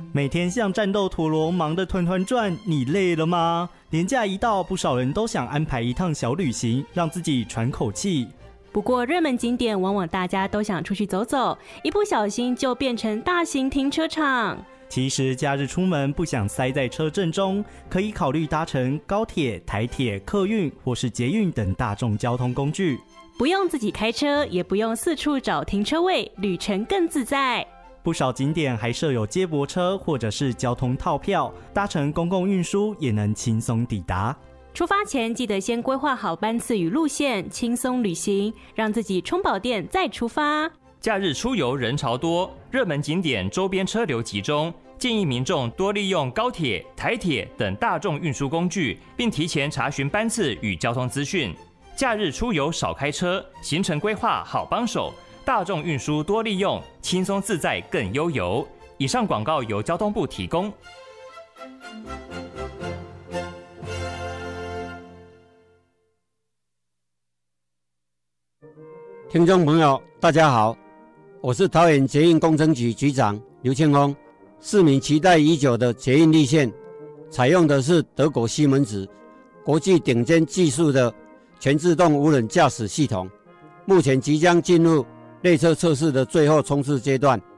每天像战斗陀螺忙得团团转，你累了吗？连假一到，不少人都想安排一趟小旅行，让自己喘口气。 不过热门景点往往大家都想出去走走，一不小心就变成大型停车场。 其实假日出门不想塞在车阵中，可以考虑搭乘高铁、台铁、客运或是捷运等大众交通工具， 不用自己开车，也不用四处找停车位，旅程更自在。 不少景点还设有接驳车或者是交通套票，搭乘公共运输也能轻松抵达。 出发前记得先规划好班次与路线，轻松旅行，让自己充饱电再出发。 假日出游人潮多，热门景点周边车流集中，建议民众多利用高铁、台铁等大众运输工具，并提前查询班次与交通资讯。假日出游少开车，行程规划好帮手，大众运输多利用，轻松自在更悠游。以上广告由交通部提供。 听众朋友大家好，我是桃园捷运工程局局长刘庆峰。市民期待已久的捷运绿线采用的是德国西门子国际顶尖技术的全自动无人驾驶系统，目前即将进入列车测试的最后冲刺阶段，